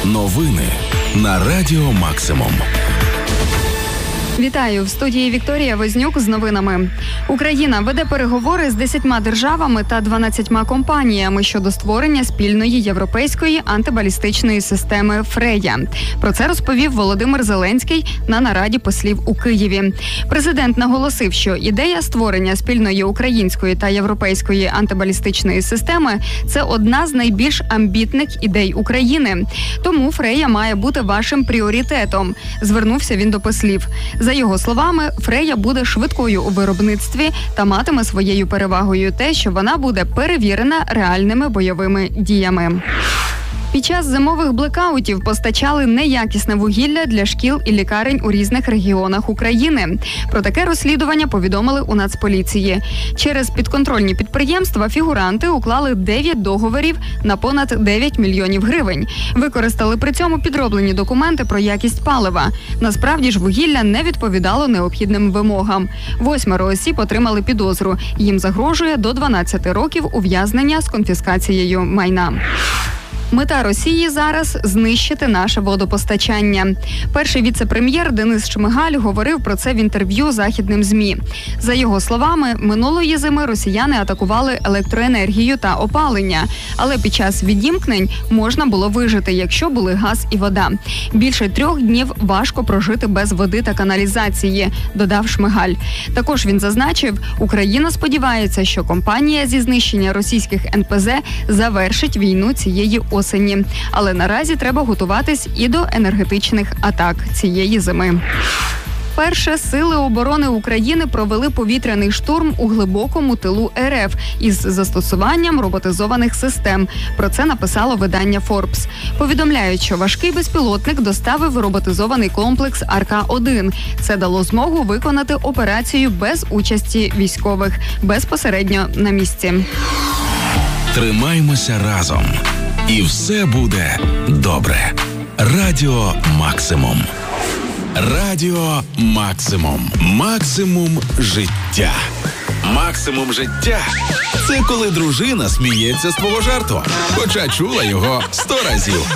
Новини на Радіо Максимум. Вітаю! В студії Вікторія Вознюк з новинами. Україна веде переговори з 10 державами та 12 компаніями щодо створення спільної європейської антибалістичної системи «Фрея». Про це розповів Володимир Зеленський на нараді послів у Києві. Президент наголосив, що ідея створення спільної української та європейської антибалістичної системи – це одна з найбільш амбітних ідей України. Тому «Фрея» має бути вашим пріоритетом, звернувся він до послів. За його словами, «Фрея» буде швидкою у виробництві та матиме своєю перевагою те, що вона буде перевірена реальними бойовими діями. Під час зимових блекаутів постачали неякісне вугілля для шкіл і лікарень у різних регіонах України. Про таке розслідування повідомили у Нацполіції. Через підконтрольні підприємства фігуранти уклали 9 договорів на понад 9 мільйонів гривень. Використали при цьому підроблені документи про якість палива. Насправді ж вугілля не відповідало необхідним вимогам. 8 осіб отримали підозру. Їм загрожує до 12 років ув'язнення з конфіскацією майна. Мета Росії зараз – знищити наше водопостачання. Перший віце-прем'єр Денис Шмигаль говорив про це в інтерв'ю західним ЗМІ. За його словами, минулої зими росіяни атакували електроенергію та опалення. Але під час відімкнень можна було вижити, якщо були газ і вода. Більше 3 днів важко прожити без води та каналізації, додав Шмигаль. Також він зазначив, Україна сподівається, що кампанія зі знищення російських НПЗ завершить війну цієї осені. Але наразі треба готуватись і до енергетичних атак цієї зими. Перше Сили оборони України провели повітряний штурм у глибокому тилу РФ із застосуванням роботизованих систем. Про це написало видання Forbes. Повідомляють, що важкий безпілотник доставив роботизований комплекс «Арка-1». Це дало змогу виконати операцію без участі військових, безпосередньо на місці. Тримаймося разом. І все буде добре. Радіо Максимум. Радіо Максимум. Максимум життя. Максимум життя – це коли дружина сміється з твого жарту, хоча чула його 100 разів.